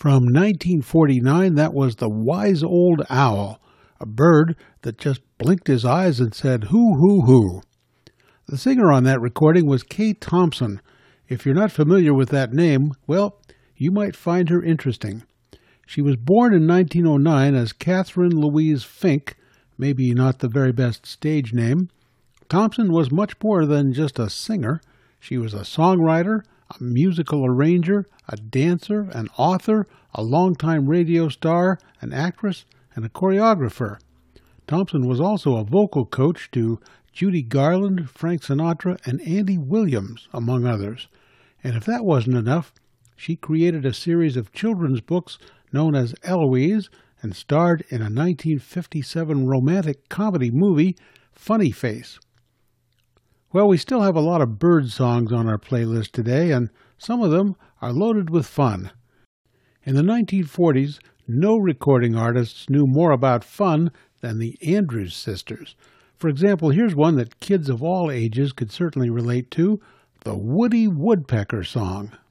From 1949, that was the Wise Old Owl, a bird that just blinked his eyes and said, "Hoo, hoo, hoo." The singer on that recording was Kay Thompson. If you're not familiar with that name, well, you might find her interesting. She was born in 1909 as Catherine Louise Fink, maybe not the very best stage name. Thompson was much more than just a singer. She was a songwriter, a musical arranger, a dancer, an author, a longtime radio star, an actress, and a choreographer. Thompson was also a vocal coach to Judy Garland, Frank Sinatra, and Andy Williams, among others. And if that wasn't enough, she created a series of children's books known as Eloise and starred in a 1957 romantic comedy movie, Funny Face. Well, we still have a lot of bird songs on our playlist today, and some of them are loaded with fun. In the 1940s, no recording artists knew more about fun than the Andrews Sisters. For example, here's one that kids of all ages could certainly relate to, the Woody Woodpecker song.